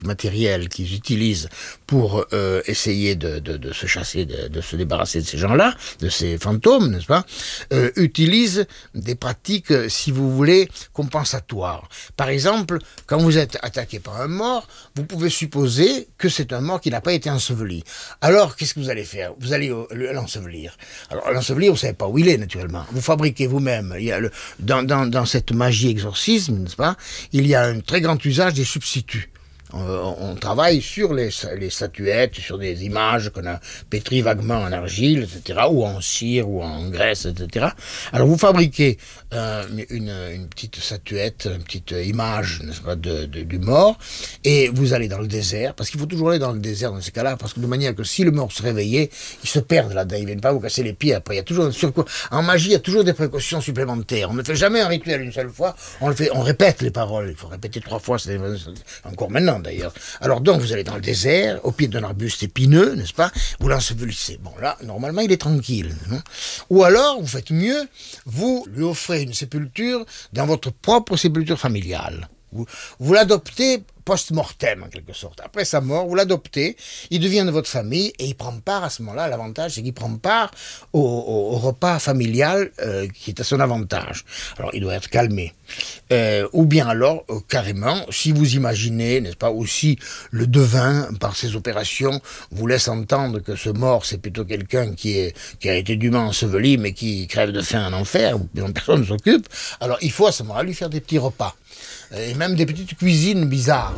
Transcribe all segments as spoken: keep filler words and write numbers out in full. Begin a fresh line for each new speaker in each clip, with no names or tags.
matériel qu'ils utilisent pour euh, essayer de, de, de se chasser, de, de se débarrasser de ces gens-là, de ces fantômes, n'est-ce pas, euh, utilisent des pratiques, si vous voulez, compensatoires. Par exemple, quand vous êtes attaqué par un mort, vous pouvez supposer que c'est un mort qui n'a pas été enseveli. Alors, qu'est-ce que vous allez faire? Vous allez l'ensevelir. Alors, l'ensevelir, vous ne savez pas où il est, naturellement. Vous fabriquez vous-même. Il y a le, dans, dans, dans cette magie exorcisme, n'est-ce pas, il y a un très grand usage des substituts. On, on travaille sur les, les statuettes, sur des images qu'on a pétries vaguement en argile, et cetera, ou en cire, ou en graisse, et cetera. Alors vous fabriquez euh, une, une petite statuette, une petite image, n'est-ce pas, de, de, du mort, et vous allez dans le désert, parce qu'il faut toujours aller dans le désert dans ces cas-là, parce que de manière que si le mort se réveillait, il se perd là-dedans, il ne vient pas vous casser les pieds après. Il y a toujours, sur, en magie, il y a toujours des précautions supplémentaires. On ne fait jamais un rituel une seule fois, on le fait, on répète les paroles, il faut répéter trois fois, c'est encore maintenant d'ailleurs. Alors donc vous allez dans le désert, au pied d'un arbuste épineux, n'est-ce pas, vous l'ensevelissez. Bon là, normalement il est tranquille. Hein. Ou alors, vous faites mieux, vous lui offrez une sépulture dans votre propre sépulture familiale. Vous, vous l'adoptez post-mortem en quelque sorte. Après sa mort, vous l'adoptez, il devient de votre famille et il prend part à ce moment-là. L'avantage, c'est qu'il prend part au, au, au repas familial euh, qui est à son avantage. Alors, il doit être calmé. Euh, ou bien alors, euh, carrément, si vous imaginez, n'est-ce pas, aussi le devin, par ses opérations, vous laisse entendre que ce mort, c'est plutôt quelqu'un qui, est, qui a été dûment enseveli, mais qui crève de faim en enfer, dont personne ne s'occupe. Alors, il faut à ce moment-là lui faire des petits repas. Et même des petites cuisines bizarres.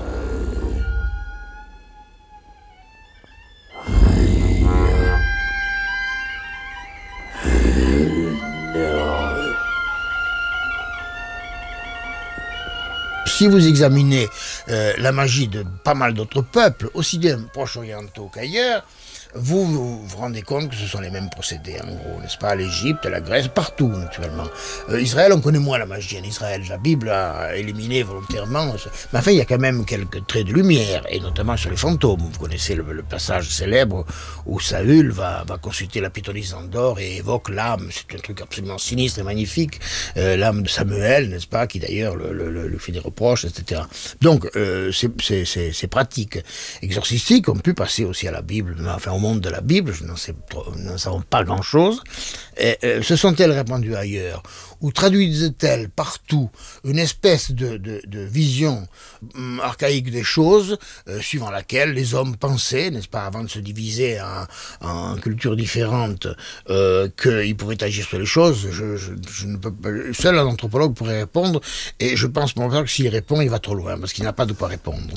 Si vous examinez euh, la magie de pas mal d'autres peuples, aussi bien proche-orientaux qu'ailleurs, vous, vous vous rendez compte que ce sont les mêmes procédés, en gros, n'est-ce pas? L'Égypte, la Grèce, partout, naturellement. Euh, Israël, on connaît moins la magie en Israël. La Bible a éliminé volontairement. Mais enfin, il y a quand même quelques traits de lumière, et notamment sur les fantômes. Vous connaissez le, le passage célèbre où Saül va, va consulter la pythonisse d'Endor et évoque l'âme. C'est un truc absolument sinistre et magnifique. Euh, l'âme de Samuel, n'est-ce pas? Qui d'ailleurs le, le, le, lui fait des reproches, et cetera. Donc, euh, ces, ces, ces, ces pratiques exorcistiques ont pu passer aussi à la Bible, mais enfin, au monde de la Bible, je n'en sais trop, nous n'en savons pas grand-chose. Et, euh, se sont-elles répandues ailleurs? Ou traduisent-elles partout une espèce de, de, de vision hum, archaïque des choses, euh, suivant laquelle les hommes pensaient, n'est-ce pas, avant de se diviser en, en cultures différentes, euh, qu'ils pouvaient agir sur les choses? je, je, je ne peux pas, seul un anthropologue pourrait répondre, et je pense pour moi que s'il répond, il va trop loin, parce qu'il n'a pas de quoi répondre.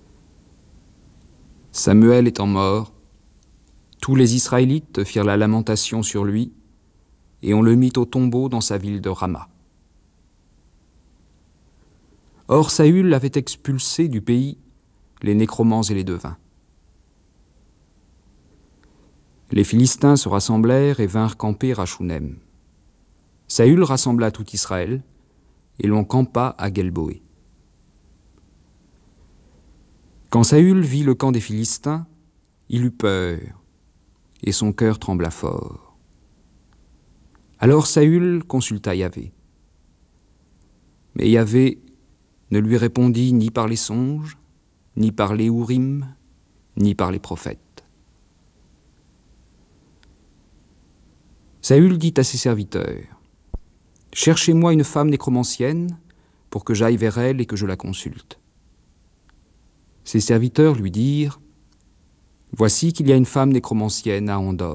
Samuel étant mort, tous les Israélites firent la lamentation sur lui, et on le mit au tombeau dans sa ville de Rama. Or Saül avait expulsé du pays les nécromants et les devins. Les Philistins se rassemblèrent et vinrent camper à Shunem. Saül rassembla tout Israël, et l'on campa à Gelboé. Quand Saül vit le camp des Philistins, il eut peur, et son cœur trembla fort. Alors Saül consulta Yahvé. Mais Yahvé ne lui répondit ni par les songes, ni par les Urim, ni par les prophètes. Saül dit à ses serviteurs, « Cherchez-moi une femme nécromancienne pour que j'aille vers elle et que je la consulte. » Ses serviteurs lui dirent, « Voici qu'il y a une femme nécromancienne à Endor. »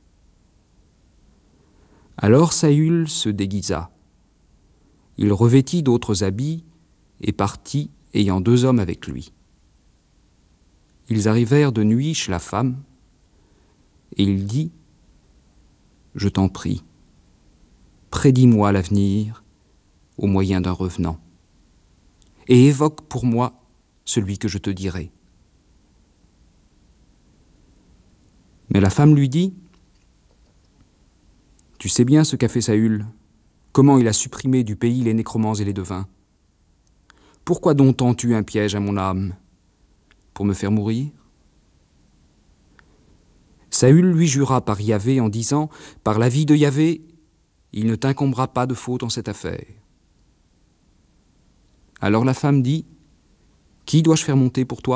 Alors Saül se déguisa. Il revêtit d'autres habits et partit, ayant deux hommes avec lui. Ils arrivèrent de nuit chez la femme, et il dit, « Je t'en prie, prédis-moi l'avenir au moyen d'un revenant, et évoque pour moi celui que je te dirai. » Mais la femme lui dit, « Tu sais bien ce qu'a fait Saül, comment il a supprimé du pays les nécromants et les devins. Pourquoi donc tends-tu un piège à mon âme? Pour me faire mourir ?» Saül lui jura par Yahvé en disant, « Par la vie de Yahvé, il ne t'incombera pas de faute en cette affaire. » Alors la femme dit, « Qui dois-je faire monter pour toi ?